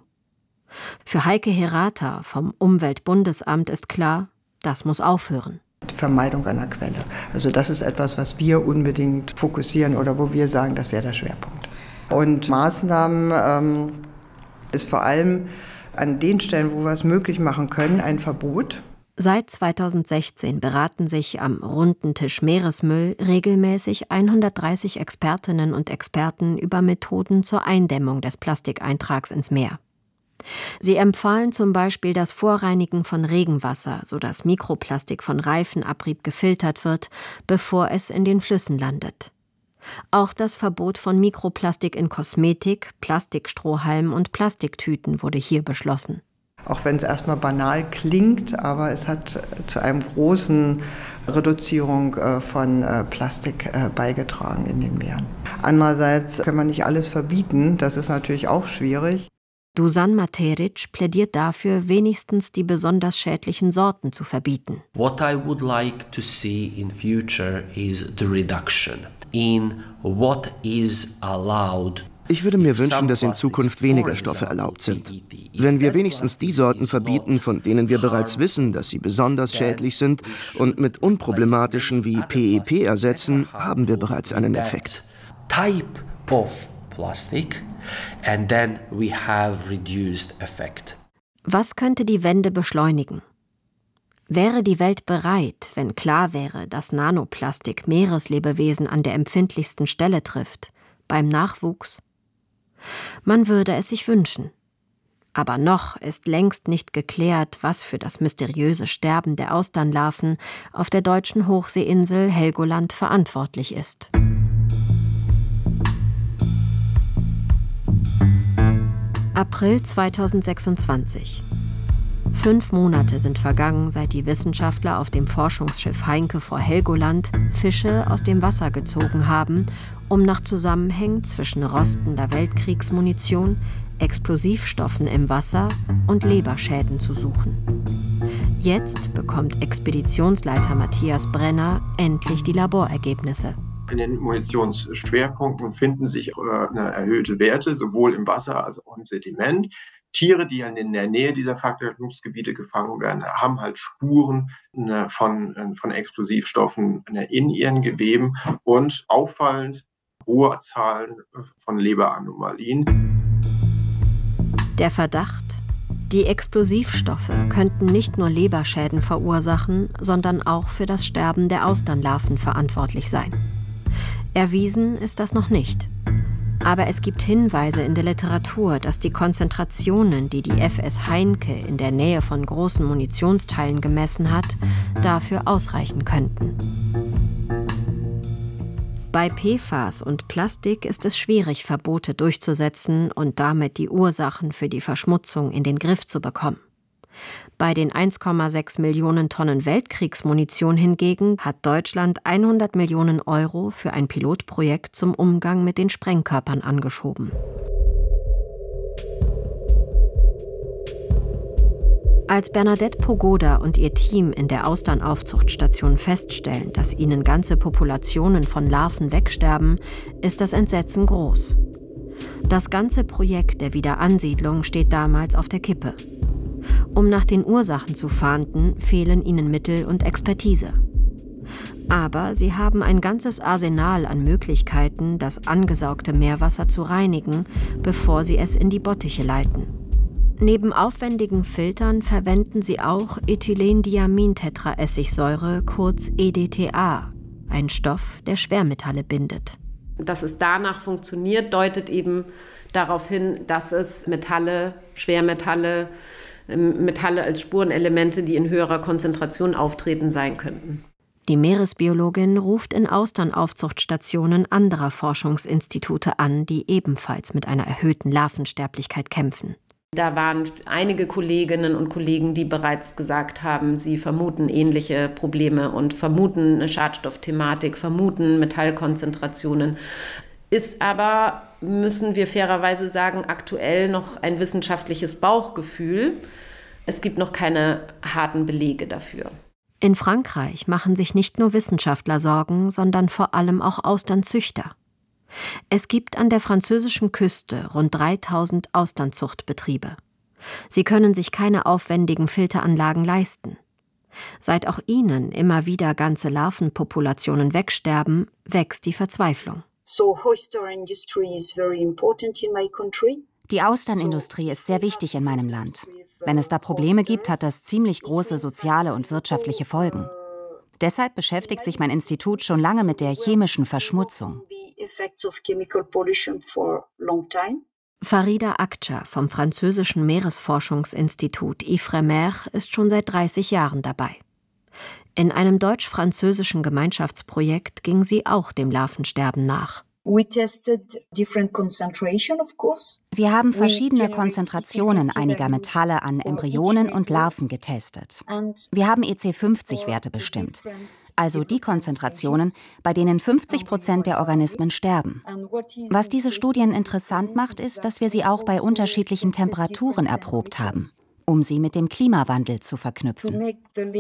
Für Heike Herata vom Umweltbundesamt ist klar, das muss aufhören. Die Vermeidung einer Quelle. Also das ist etwas, was wir unbedingt fokussieren oder wo wir sagen, das wäre der Schwerpunkt. Und Maßnahmen ist vor allem an den Stellen, wo wir es möglich machen können, ein Verbot. Seit 2016 beraten sich am runden Tisch Meeresmüll regelmäßig 130 Expertinnen und Experten über Methoden zur Eindämmung des Plastikeintrags ins Meer. Sie empfahlen zum Beispiel das Vorreinigen von Regenwasser, sodass Mikroplastik von Reifenabrieb gefiltert wird, bevor es in den Flüssen landet. Auch das Verbot von Mikroplastik in Kosmetik, Plastikstrohhalmen und Plastiktüten wurde hier beschlossen. Auch wenn es erstmal banal klingt, aber es hat zu einer großen Reduzierung von Plastik beigetragen in den Meeren. Andererseits kann man nicht alles verbieten, das ist natürlich auch schwierig. Dusan Materic plädiert dafür, wenigstens die besonders schädlichen Sorten zu verbieten. What I would like to see in future is the reduction in what is allowed. Ich würde mir wünschen, dass in Zukunft weniger Stoffe erlaubt sind. Wenn wir wenigstens die Sorten verbieten, von denen wir bereits wissen, dass sie besonders schädlich sind und mit unproblematischen wie PEP ersetzen, haben wir bereits einen Effekt. Type of plastic and then we have reduced effect. Was könnte die Wende beschleunigen? Wäre die Welt bereit, wenn klar wäre, dass Nanoplastik Meereslebewesen an der empfindlichsten Stelle trifft, beim Nachwuchs? Man würde es sich wünschen. Aber noch ist längst nicht geklärt, was für das mysteriöse Sterben der Austernlarven auf der deutschen Hochseeinsel Helgoland verantwortlich ist. April 2026. 5 Monate sind vergangen, seit die Wissenschaftler auf dem Forschungsschiff Heinke vor Helgoland Fische aus dem Wasser gezogen haben, um nach Zusammenhängen zwischen rostender Weltkriegsmunition, Explosivstoffen im Wasser und Leberschäden zu suchen. Jetzt bekommt Expeditionsleiter Matthias Brenner endlich die Laborergebnisse. In den Munitionsschwerpunkten finden sich erhöhte Werte, sowohl im Wasser als auch im Sediment. Tiere, die in der Nähe dieser Verhaftungsgebiete gefangen werden, haben halt Spuren von Explosivstoffen in ihren Geweben und auffallend hohe Zahlen von Leberanomalien. Der Verdacht: Die Explosivstoffe könnten nicht nur Leberschäden verursachen, sondern auch für das Sterben der Austernlarven verantwortlich sein. Erwiesen ist das noch nicht. Aber es gibt Hinweise in der Literatur, dass die Konzentrationen, die die FS Heinke in der Nähe von großen Munitionsteilen gemessen hat, dafür ausreichen könnten. Bei PFAS und Plastik ist es schwierig, Verbote durchzusetzen und damit die Ursachen für die Verschmutzung in den Griff zu bekommen. Bei den 1,6 Millionen Tonnen Weltkriegsmunition hingegen hat Deutschland 100 Millionen Euro für ein Pilotprojekt zum Umgang mit den Sprengkörpern angeschoben. Als Bernadette Pogoda und ihr Team in der Austernaufzuchtstation feststellen, dass ihnen ganze Populationen von Larven wegsterben, ist das Entsetzen groß. Das ganze Projekt der Wiederansiedlung steht damals auf der Kippe. Um nach den Ursachen zu fahnden, fehlen ihnen Mittel und Expertise. Aber sie haben ein ganzes Arsenal an Möglichkeiten, das angesaugte Meerwasser zu reinigen, bevor sie es in die Bottiche leiten. Neben aufwendigen Filtern verwenden sie auch Ethylendiamintetraessigsäure, kurz EDTA, ein Stoff, der Schwermetalle bindet. Dass es danach funktioniert, deutet eben darauf hin, dass es Metalle, Schwermetalle, Metalle als Spurenelemente, die in höherer Konzentration auftreten, sein könnten. Die Meeresbiologin ruft in Austernaufzuchtstationen anderer Forschungsinstitute an, die ebenfalls mit einer erhöhten Larvensterblichkeit kämpfen. Da waren einige Kolleginnen und Kollegen, die bereits gesagt haben, sie vermuten ähnliche Probleme und vermuten eine Schadstoffthematik, vermuten Metallkonzentrationen. Ist aber, müssen wir fairerweise sagen, aktuell noch ein wissenschaftliches Bauchgefühl. Es gibt noch keine harten Belege dafür. In Frankreich machen sich nicht nur Wissenschaftler Sorgen, sondern vor allem auch Austernzüchter. Es gibt an der französischen Küste rund 3000 Austernzuchtbetriebe. Sie können sich keine aufwendigen Filteranlagen leisten. Seit auch ihnen immer wieder ganze Larvenpopulationen wegsterben, wächst die Verzweiflung. Die Austernindustrie ist sehr wichtig in meinem Land. Wenn es da Probleme gibt, hat das ziemlich große soziale und wirtschaftliche Folgen. Deshalb beschäftigt sich mein Institut schon lange mit der chemischen Verschmutzung. Farida Akça vom französischen Meeresforschungsinstitut Ifremer ist schon seit 30 Jahren dabei. In einem deutsch-französischen Gemeinschaftsprojekt ging sie auch dem Larvensterben nach. Wir haben verschiedene Konzentrationen einiger Metalle an Embryonen und Larven getestet. Wir haben EC50-Werte bestimmt, also die Konzentrationen, bei denen 50% der Organismen sterben. Was diese Studien interessant macht, ist, dass wir sie auch bei unterschiedlichen Temperaturen erprobt haben, um sie mit dem Klimawandel zu verknüpfen.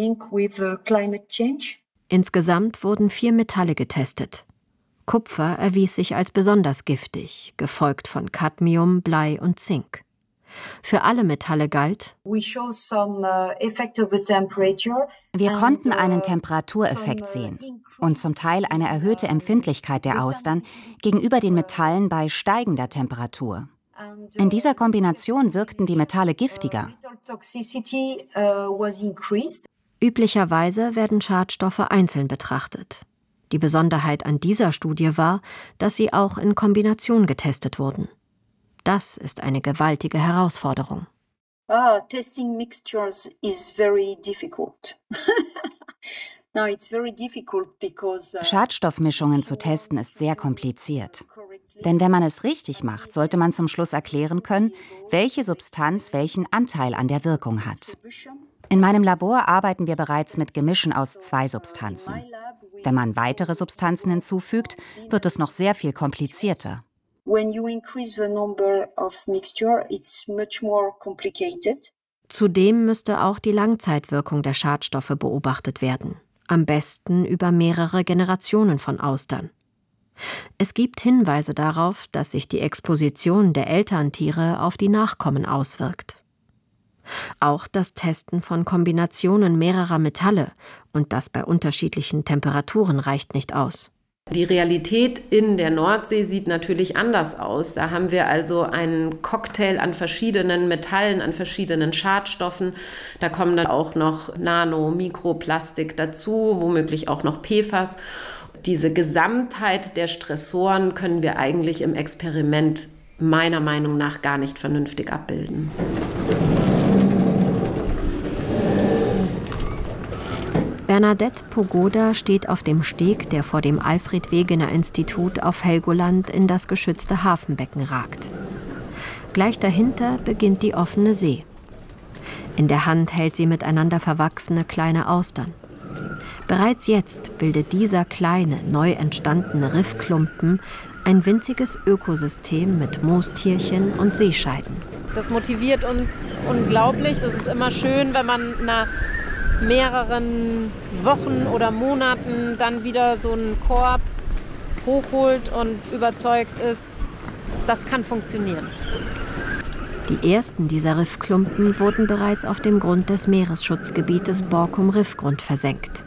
Insgesamt wurden 4 Metalle getestet. Kupfer erwies sich als besonders giftig, gefolgt von Cadmium, Blei und Zink. Für alle Metalle galt: Wir konnten einen Temperatureffekt sehen und zum Teil eine erhöhte Empfindlichkeit der Austern gegenüber den Metallen bei steigender Temperatur. In dieser Kombination wirkten die Metalle giftiger. Üblicherweise werden Schadstoffe einzeln betrachtet. Die Besonderheit an dieser Studie war, dass sie auch in Kombination getestet wurden. Das ist eine gewaltige Herausforderung. Testing mixtures is very difficult. Now it's very difficult because Schadstoffmischungen zu testen ist sehr kompliziert. Denn wenn man es richtig macht, sollte man zum Schluss erklären können, welche Substanz welchen Anteil an der Wirkung hat. In meinem Labor arbeiten wir bereits mit Gemischen aus 2 Substanzen. Wenn man weitere Substanzen hinzufügt, wird es noch sehr viel komplizierter. Zudem müsste auch die Langzeitwirkung der Schadstoffe beobachtet werden. Am besten über mehrere Generationen von Austern. Es gibt Hinweise darauf, dass sich die Exposition der Elterntiere auf die Nachkommen auswirkt. Auch das Testen von Kombinationen mehrerer Metalle und das bei unterschiedlichen Temperaturen reicht nicht aus. Die Realität in der Nordsee sieht natürlich anders aus. Da haben wir also einen Cocktail an verschiedenen Metallen, an verschiedenen Schadstoffen. Da kommen dann auch noch Nano-, Mikroplastik dazu, womöglich auch noch PFAS. Diese Gesamtheit der Stressoren können wir eigentlich im Experiment meiner Meinung nach gar nicht vernünftig abbilden. Bernadette Pogoda steht auf dem Steg, der vor dem Alfred-Wegener-Institut auf Helgoland in das geschützte Hafenbecken ragt. Gleich dahinter beginnt die offene See. In der Hand hält sie miteinander verwachsene kleine Austern. Bereits jetzt bildet dieser kleine, neu entstandene Riffklumpen ein winziges Ökosystem mit Moostierchen und Seescheiden. Das motiviert uns unglaublich. Das ist immer schön, wenn man nach mehreren Wochen oder Monaten dann wieder so einen Korb hochholt und überzeugt ist, das kann funktionieren. Die ersten dieser Riffklumpen wurden bereits auf dem Grund des Meeresschutzgebietes Borkum-Riffgrund versenkt.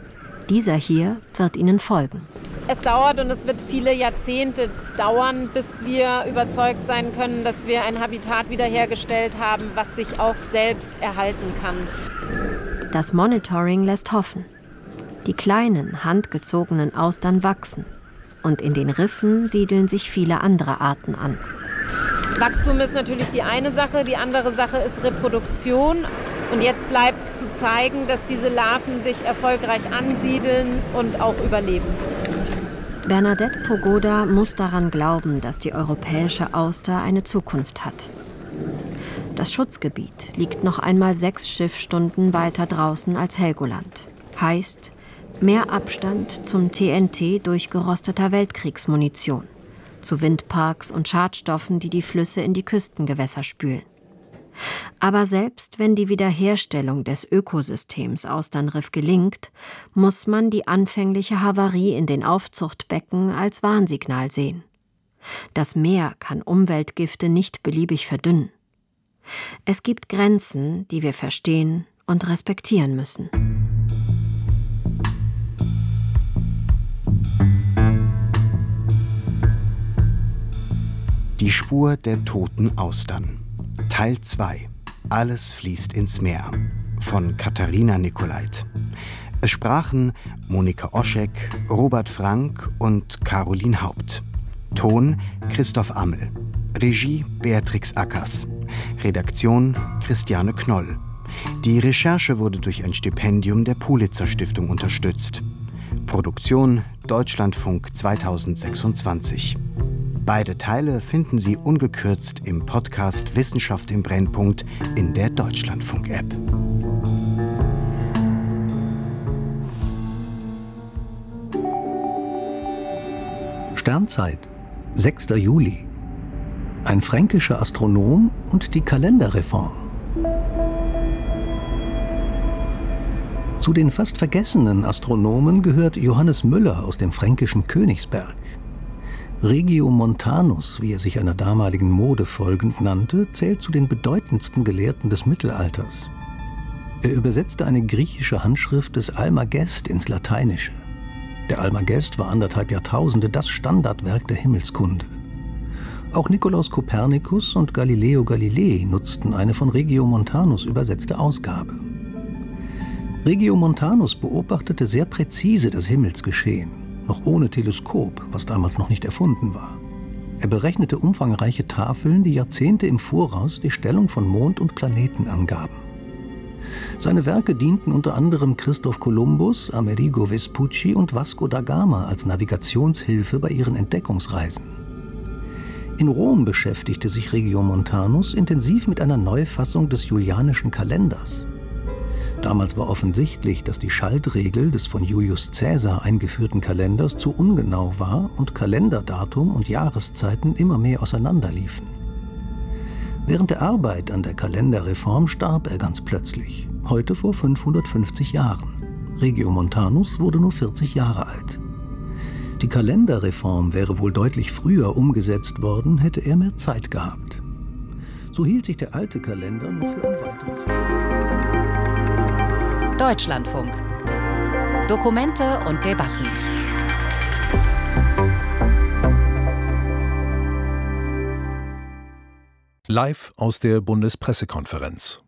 Dieser hier wird ihnen folgen. Es dauert und es wird viele Jahrzehnte dauern, bis wir überzeugt sein können, dass wir ein Habitat wiederhergestellt haben, was sich auch selbst erhalten kann. Das Monitoring lässt hoffen. Die kleinen, handgezogenen Austern wachsen und in den Riffen siedeln sich viele andere Arten an. Wachstum ist natürlich die eine Sache, die andere Sache ist Reproduktion. Und jetzt bleibt zu zeigen, dass diese Larven sich erfolgreich ansiedeln und auch überleben. Bernadette Pogoda muss daran glauben, dass die europäische Auster eine Zukunft hat. Das Schutzgebiet liegt noch einmal 6 Schiffsstunden weiter draußen als Helgoland. Heißt, mehr Abstand zum TNT durchgerosteter Weltkriegsmunition, zu Windparks und Schadstoffen, die die Flüsse in die Küstengewässer spülen. Aber selbst wenn die Wiederherstellung des Ökosystems Austernriff gelingt, muss man die anfängliche Havarie in den Aufzuchtbecken als Warnsignal sehen. Das Meer kann Umweltgifte nicht beliebig verdünnen. Es gibt Grenzen, die wir verstehen und respektieren müssen. Die Spur der toten Austern. Teil 2. Alles fließt ins Meer. Von Katharina Nicolait. Es sprachen Monika Oschek, Robert Frank und Caroline Haupt. Ton Christoph Ammel. Regie Beatrix Ackers. Redaktion Christiane Knoll. Die Recherche wurde durch ein Stipendium der Pulitzer-Stiftung unterstützt. Produktion Deutschlandfunk 2026. Beide Teile finden Sie ungekürzt im Podcast Wissenschaft im Brennpunkt in der Deutschlandfunk-App. Sternzeit, 6. Juli. Ein fränkischer Astronom und die Kalenderreform. Zu den fast vergessenen Astronomen gehört Johannes Müller aus dem fränkischen Königsberg. Regiomontanus, wie er sich einer damaligen Mode folgend nannte, zählt zu den bedeutendsten Gelehrten des Mittelalters. Er übersetzte eine griechische Handschrift des Almagest ins Lateinische. Der Almagest war 1,5 Jahrtausende das Standardwerk der Himmelskunde. Auch Nikolaus Kopernikus und Galileo Galilei nutzten eine von Regiomontanus übersetzte Ausgabe. Regiomontanus beobachtete sehr präzise das Himmelsgeschehen, noch ohne Teleskop, was damals noch nicht erfunden war. Er berechnete umfangreiche Tafeln, die Jahrzehnte im Voraus die Stellung von Mond und Planeten angaben. Seine Werke dienten unter anderem Christoph Kolumbus, Amerigo Vespucci und Vasco da Gama als Navigationshilfe bei ihren Entdeckungsreisen. In Rom beschäftigte sich Regiomontanus intensiv mit einer Neufassung des julianischen Kalenders. Damals war offensichtlich, dass die Schaltregel des von Julius Caesar eingeführten Kalenders zu ungenau war und Kalenderdatum und Jahreszeiten immer mehr auseinanderliefen. Während der Arbeit an der Kalenderreform starb er ganz plötzlich, heute vor 550 Jahren. Regiomontanus wurde nur 40 Jahre alt. Die Kalenderreform wäre wohl deutlich früher umgesetzt worden, hätte er mehr Zeit gehabt. So hielt sich der alte Kalender nur für ein weiteres Jahr. Deutschlandfunk. Dokumente und Debatten. Live aus der Bundespressekonferenz.